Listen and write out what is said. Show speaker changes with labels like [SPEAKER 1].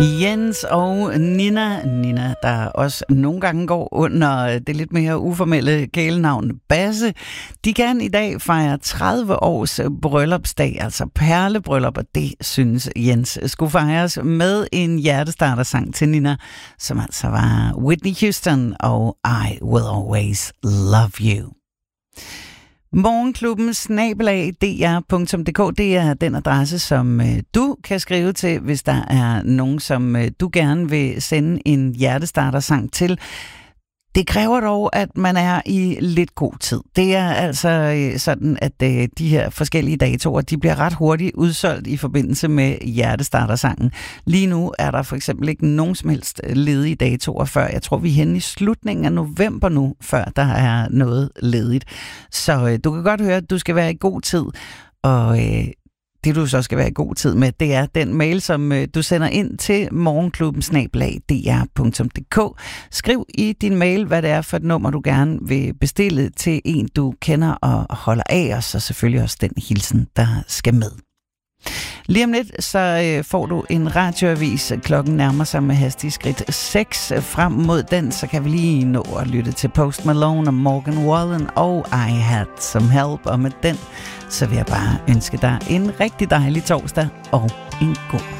[SPEAKER 1] Jens og Nina, der også nogle gange går under det lidt mere uformelle kælenavn Basse, de kan i dag fejre 30 års bryllupsdag, altså perlebryllup, og det synes Jens skulle fejres med en hjertestartersang til Nina, som altså var Whitney Houston og I Will Always Love You. Morgenklubben @dr.dk, det er den adresse, som du kan skrive til, hvis der er nogen, som du gerne vil sende en hjertestartersang til. Det kræver dog, at man er i lidt god tid. Det er altså sådan, at de her forskellige datoer, de bliver ret hurtigt udsolgt i forbindelse med hjertestartersangen. Lige nu er der for eksempel ikke nogen som helst ledige datoer før. Jeg tror, vi er henne i slutningen af november nu, før der er noget ledigt. Så du kan godt høre, at du skal være i god tid, og det du så skal være i god tid med, det er den mail, som du sender ind til morgenklubben@dr.dk. Skriv i din mail, hvad det er for et nummer, du gerne vil bestille til en, du kender og holder af, og så selvfølgelig også den hilsen, der skal med. Lige om lidt, så får du en radioavis. Klokken nærmer sig med hastige skridt 6. Frem mod den, så kan vi lige nå at lytte til Post Malone og Morgan Wallen og I Had Some Help. Og med den, så vil jeg bare ønske dig en rigtig dejlig torsdag og en god